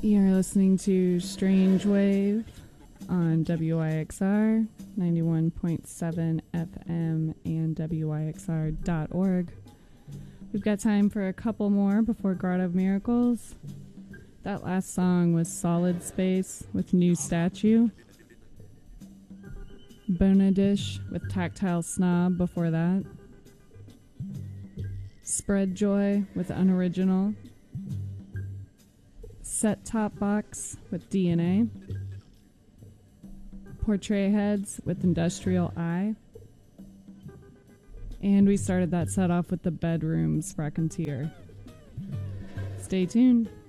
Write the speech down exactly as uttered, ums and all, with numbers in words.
You're listening to Strange Wave on W I X R ninety-one point seven F M and W I X R dot org. We've got time for a couple more before Grotto of Miracles. That last song was Solid Space with New Statue. Bonadish with Tactile Snob before that. Spread Joy with Unoriginal. Set Top Box with D N A. Portrait Heads with Industrial Eye. And we started that set off with the Bedrooms Raconteur. Stay tuned.